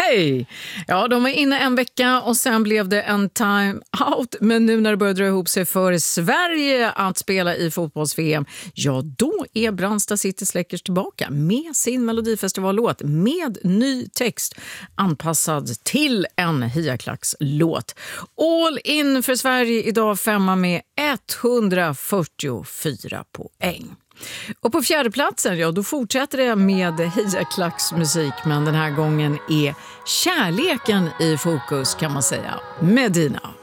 Hej! Ja, de var inne en vecka och sen blev det en time out. Men nu när det börjar dra ihop sig för Sverige att spela i fotbolls-VM, ja då är Brandsta City Släckers tillbaka med sin Melodifestivallåt med ny text anpassad till en Hiaklax-låt. All in för Sverige idag, 5 med 144 poäng. Och på fjärde platsen, ja då fortsätter det med Hiaklax musik, men den här gången är kärleken i fokus kan man säga. Medina.